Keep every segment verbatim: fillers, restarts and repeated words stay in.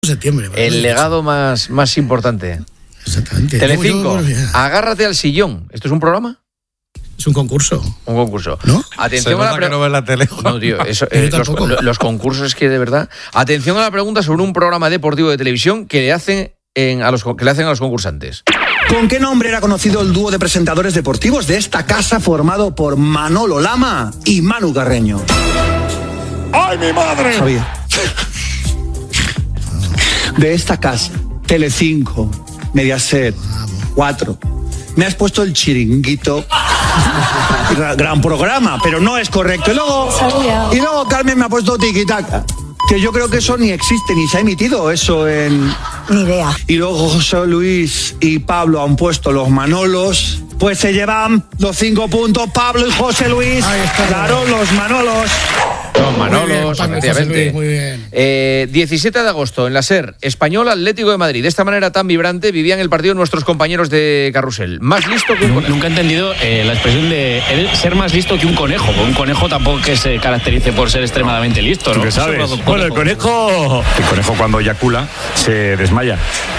septiembre. El legado más, más importante. Exactamente. Telecinco, agárrate al sillón. ¿Esto es un programa? Es un concurso. Un concurso. ¿No? Atención Se a la pre- que no ves la tele. No, tío, eso, eh, los, los concursos es que de verdad. Atención a la pregunta sobre un programa deportivo de televisión que le hacen en, a los que le hacen a los concursantes. ¿Con qué nombre era conocido el dúo de presentadores deportivos de esta casa formado por Manolo Lama y Manu Carreño? ¡Ay, mi madre! Sabía. De esta casa, Telecinco, Mediaset, cuatro. Me has puesto el chiringuito. Gran programa, pero no es correcto. Y luego, y luego Carmen me ha puesto tiquitaca. Que yo creo que eso ni existe, ni se ha emitido eso en... Ni idea. Y luego José Luis y Pablo han puesto los Manolos. Pues se llevan los cinco puntos Pablo y José Luis. Ahí está. Claro, los Manolos. Los Manolos, Paco, efectivamente. José Luis, muy bien. Eh, diecisiete de agosto, en la SER, Español Atlético de Madrid. De esta manera tan vibrante vivían el partido nuestros compañeros de Carrusel. Más listo que un conejo. Nunca he entendido eh, la expresión de ser más listo que un conejo. Porque un conejo tampoco que se caracterice por ser extremadamente listo, ¿no? ¿Tú qué sabes? Bueno, el conejo... El conejo cuando eyacula se desmaya.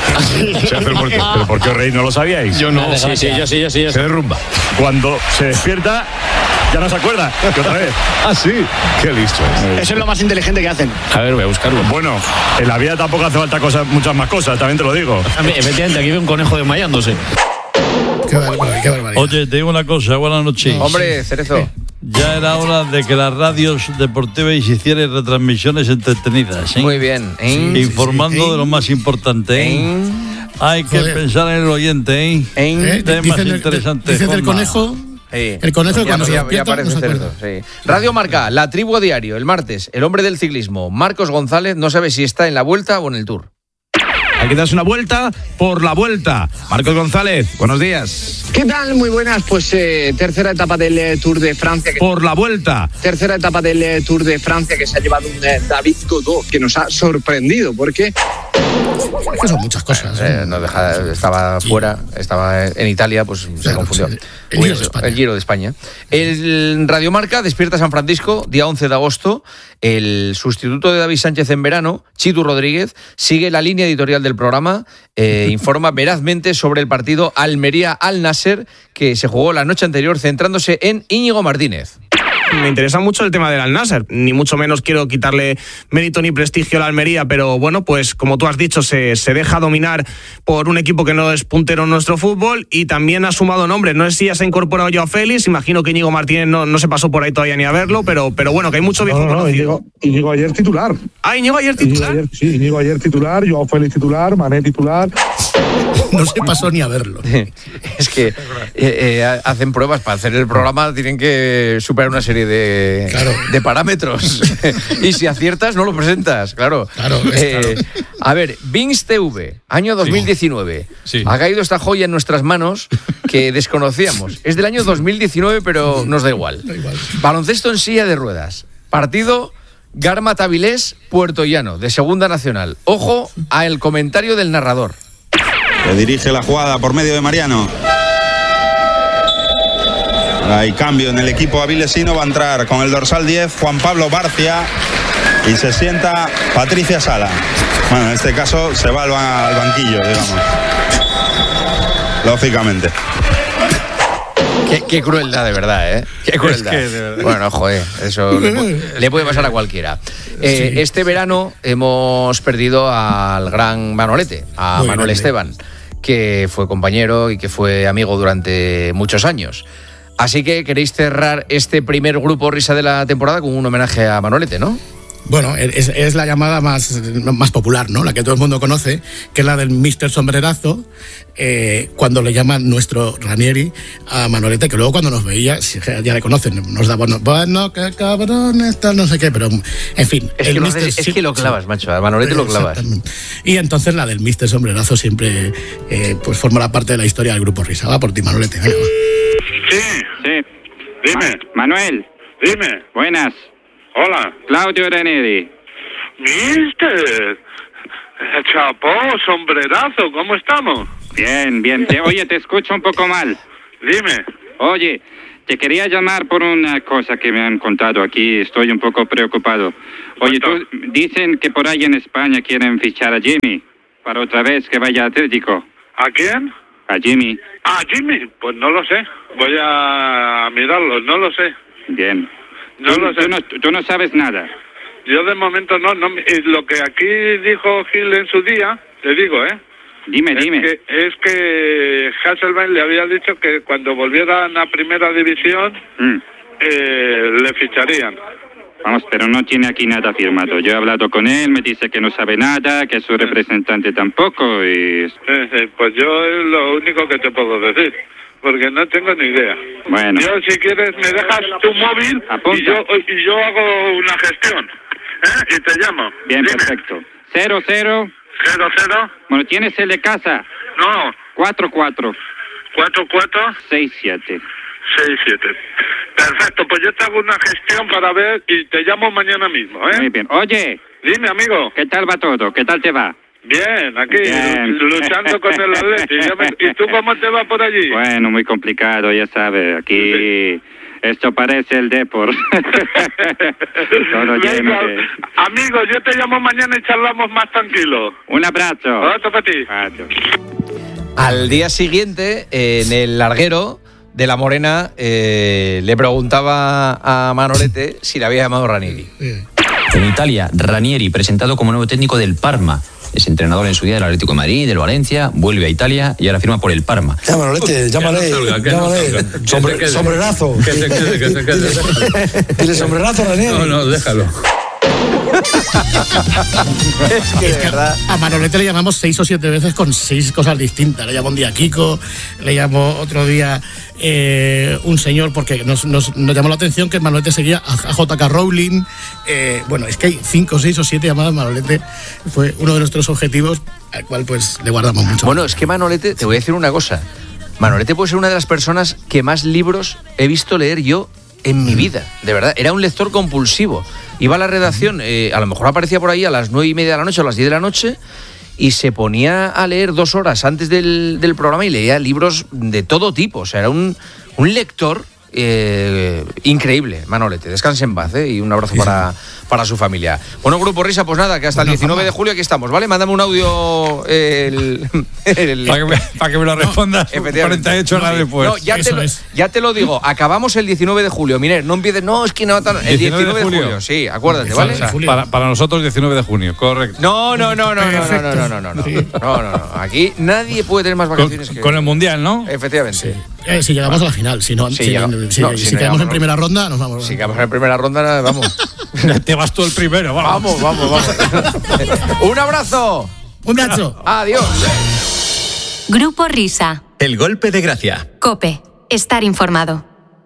Se hace el muerto. ¿Pero por qué os reís? ¿No lo sabíais? Yo no, sí, sí, yo sí, yo sí. Yo sí. Se derrumba. Cuando se despierta, ya no se acuerda. ¿Qué otra vez? Ah, sí. Qué listo es. Eso es lo más inteligente que hacen. A ver, voy a buscarlo. Bueno, en la vida tampoco hace falta cosas, muchas más cosas, también te lo digo. A mí, efectivamente, aquí veo un conejo desmayándose. Qué barbaridad, qué barbaridad. Oye, te digo una cosa, buenas noches. Hombre, Cerezo. Ya era hora de que las radios deportivas hicieran retransmisiones entretenidas, ¿eh? Muy bien. ¿eh? Informando sí, sí. de lo más importante, ¿eh? ¿eh? Hay que Joder. pensar en el oyente, ¿eh? ¿eh? ¿Eh? Temas Dicen del- interesantes, dicen del Juanma. conejo. Sí. El conejo Ya- cuando se ya- ya despierta aparece no se Cerezo, acuerda. sí. Radio Marca, La Tribu a Diario, el martes. El hombre del ciclismo, Marcos González, no sabe si está en la Vuelta o en el Tour. Hay que darse una vuelta por la Vuelta. Marcos González, buenos días. ¿Qué tal? Muy buenas. Pues eh, tercera etapa del eh, Tour de Francia. Que, Por la Vuelta. tercera etapa del eh, Tour de Francia que se ha llevado un eh, David Godot, que nos ha sorprendido, porque Es que son muchas cosas. ¿eh? Eh, no deja, estaba fuera, estaba en Italia, pues se Claro, confundió. sí. El Giro de España. El Giro de España. El Radiomarca despierta San Francisco, día once de agosto. El sustituto de David Sánchez en verano, Chitu Rodríguez, sigue la línea editorial del programa, eh, informa verazmente sobre el partido Almería-Al Nasser, que se jugó la noche anterior, centrándose en Íñigo Martínez. Me interesa mucho el tema del Al-Nassr, ni mucho menos quiero quitarle mérito ni prestigio a la Almería, pero bueno, pues como tú has dicho, se, se deja dominar por un equipo que no es puntero en nuestro fútbol y también ha sumado nombres. No sé si ya se ha incorporado Joao Félix, imagino que Íñigo Martínez no, no se pasó por ahí todavía ni a verlo, pero, pero bueno, que hay mucho viejo No, no, no, conocido. Íñigo, Íñigo ayer titular. Ah, Íñigo ayer Íñigo titular. ayer, sí, Íñigo ayer titular, Joao Félix titular, Mané titular. No se pasó ni a verlo. Es que eh, eh, hacen pruebas para hacer el programa, tienen que superar una serie de, Claro. de parámetros. Y si aciertas, no lo presentas, claro. Claro, es Eh, claro. A ver, Vinx T V, año dos mil diecinueve. Sí. Ha caído esta joya en nuestras manos que desconocíamos. Es del año dos mil diecinueve, pero nos da igual. Da igual. Baloncesto en silla de ruedas. Partido Garma-Tabilés, Puerto Llano, de Segunda Nacional. Ojo al comentario del narrador. Que dirige la jugada por medio de Mariano. Hay cambio en el equipo avilesino. Va a entrar con el dorsal diez Juan Pablo Barcia y se sienta Patricia Sala. Bueno, en este caso se va al, ba- al banquillo, digamos. Lógicamente. Qué, qué crueldad, de verdad, ¿eh? Qué crueldad. Es que, de verdad. Bueno, joder, eso le, pu- le puede pasar a cualquiera. Eh, Sí. Este verano hemos perdido al gran Manolete, a Muy Manuel grande. Esteban, que fue compañero y que fue amigo durante muchos años. Así que queréis cerrar este primer grupo risa de la temporada con un homenaje a Manolete, ¿no? Bueno, es, es la llamada más, más popular, ¿no? La que todo el mundo conoce, que es la del míster Sombrerazo, eh, cuando le llaman nuestro Ranieri a Manolete, que luego cuando nos veía, sí, ya le conocen, nos da bueno, bueno, qué cabrón, tal, no sé qué, pero en fin. Es, el que lo, míster haces- es sí- que lo clavas, macho, a Manolete lo clavas. Exactamente. Y entonces la del míster Sombrerazo siempre eh, pues formará parte de la historia del grupo Risa. Va por ti, Manolete. Venga, va. Sí, Sí. dime, Manuel, dime. buenas. Hola. Claudio Ranieri. Mister. Chapó, sombrerazo, ¿cómo estamos? Bien, bien. Te, oye, te escucho un poco mal. Dime. Oye, te quería llamar por una cosa que me han contado aquí. Estoy un poco preocupado. Oye, tú, dicen que por ahí en España quieren fichar a Jimmy para otra vez que vaya a Atlético. ¿A quién? A Jimmy. Ah, Jimmy. Pues no lo sé. Voy a mirarlo. No lo sé. Bien. No tú, lo sé. Tú no, tú no sabes nada. Yo de momento no. no y lo que aquí dijo Gil en su día, te digo, ¿eh? Dime, es dime. Que, es que Hasselbeck le había dicho que cuando volvieran a primera división Mm. eh, le ficharían. Vamos, pero no tiene aquí nada firmado. Yo he hablado con él, me dice que no sabe nada, que su representante tampoco y... Eh, eh, pues yo es lo único que te puedo decir, porque no tengo ni idea. Bueno. Yo, si quieres, me dejas tu móvil y yo, y yo hago una gestión, ¿eh? Y te llamo. Bien, Dime. perfecto. Cero, cero. Cero, cero. Bueno, ¿tienes el de casa? No. Cuatro, cuatro. Cuatro, cuatro. Seis, siete. Seis, siete. Perfecto, pues yo te hago una gestión para ver y te llamo mañana mismo, ¿eh? Muy bien. Oye. Dime, amigo. ¿Qué tal va todo? ¿Qué tal te va? Bien, aquí, Bien. luchando con el Atleti. Ya me- ¿Y tú cómo te va por allí? Bueno, muy complicado, ya sabes. Aquí esto parece el Depor. Todo lleno Venga, de... amigo, yo te llamo mañana y charlamos más tranquilo. Un abrazo. Otro para ti. Adiós. Al día siguiente, eh, en el larguero de La Morena, eh, le preguntaba a Manolete si le había llamado Ranieri. En Italia, Ranieri, presentado como nuevo técnico del Parma. Es entrenador en su día del Atlético de Madrid, del Valencia, vuelve a Italia y ahora firma por el Parma. Ya, Manolete, llámale, llámale. Sombre- sombrerazo. Que se quede, que se quede. Dile sombrerazo, Ranieri. No, no, déjalo. Es que a Manolete le llamamos seis o siete veces con seis cosas distintas. Le llamo un día Kiko, le llamo otro día eh, un señor, porque nos, nos, nos llamó la atención que Manolete seguía a, a J K Rowling. Eh, bueno, es que hay cinco, seis o siete llamadas. Manolete fue uno de nuestros objetivos, al cual pues le guardamos mucho. Bueno, es que Manolete, te voy a decir una cosa. Manolete puede ser una de las personas que más libros he visto leer yo en mi vida, de verdad. Era un lector compulsivo. Iba a la redacción, eh, a lo mejor aparecía por ahí a las nueve y media de la noche o a las diez de la noche y se ponía a leer dos horas antes del, del programa y leía libros de todo tipo. O sea, era un, un lector eh, increíble, Manolete. Descanse en paz, ¿eh? Y un abrazo para, para su familia. Bueno, Grupo Risa, pues nada, que hasta el diecinueve de julio aquí estamos, ¿vale? Mándame un audio el, el- Para que, me, para que me lo respondas Efectivamente. cuarenta y ocho horas después. No, ya te, lo, ya te lo digo, acabamos el diecinueve de julio. Mire, no empieces, no, es que no, tan- el diecinueve de julio. Sí, acuérdate, ¿vale? O sea, para, para nosotros diecinueve de junio, correcto. No, no, no, no, no, no, no, no, no, no, no, no, no, no. Aquí nadie puede tener más vacaciones Con, que... con el Mundial, ¿no? Efectivamente. Eh, si llegamos a la final, si no, Sí, si, llega- si- no, si si no quedamos llegamos, en no. primera ronda, nos vamos. Si quedamos en primera ronda, vamos. Te vas tú el primero, vamos. Vamos, vamos, vamos. Un abrazo. Un abrazo. Adiós. Grupo Risa. El golpe de gracia. Cope. Estar informado.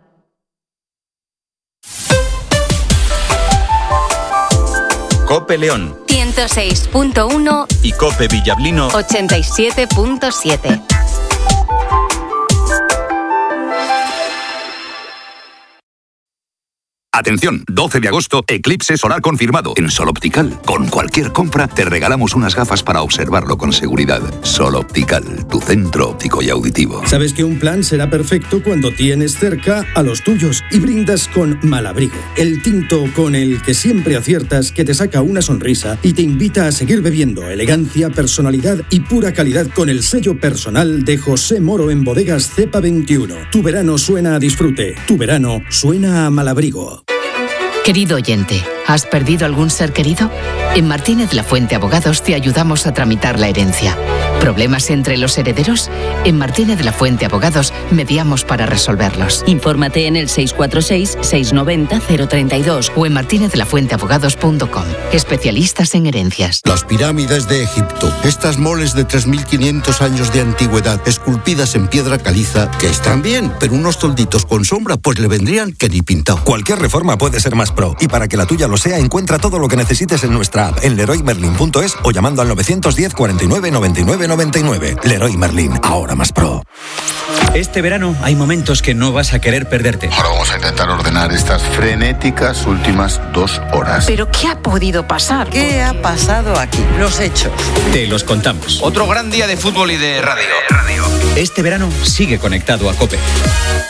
Cope León ciento seis punto uno, y Cope Villablino. ochenta y siete punto siete. Atención, doce de agosto, eclipse solar confirmado en Sol Optical. Con cualquier compra te regalamos unas gafas para observarlo con seguridad. Sol Optical, tu centro óptico y auditivo. Sabes que un plan será perfecto cuando tienes cerca a los tuyos y brindas con Malabrigo, el tinto con el que siempre aciertas, que te saca una sonrisa y te invita a seguir bebiendo elegancia, personalidad y pura calidad con el sello personal de José Moro en Bodegas Cepa veintiuno. Tu verano suena a disfrute, tu verano suena a Malabrigo. Querido oyente, ¿has perdido algún ser querido? En Martínez La Fuente Abogados te ayudamos a tramitar la herencia. ¿Problemas entre los herederos? En Martínez La Fuente Abogados mediamos para resolverlos. Infórmate en el seis cuatro seis, seis nueve cero, cero tres dos o en martínez de la fuente abogados punto com. Especialistas en herencias. Las pirámides de Egipto. Estas moles de tres mil quinientos años de antigüedad, esculpidas en piedra caliza, que están bien, pero unos tolditos con sombra, pues le vendrían que ni pintado. Cualquier reforma puede ser más pro. Y para que la tuya lo sea, encuentra todo lo que necesites en nuestra app, en leroy merlin punto es o llamando al novecientos diez, cuarenta y nueve, noventa y nueve noventa y nueve. Leroy Merlin, ahora más pro. Este verano hay momentos que no vas a querer perderte. Ahora vamos a intentar ordenar estas frenéticas últimas dos horas. ¿Pero qué ha podido pasar? ¿Qué ha pasado aquí? Los hechos. Te los contamos. Otro gran día de fútbol y de radio. Este verano sigue conectado a COPE.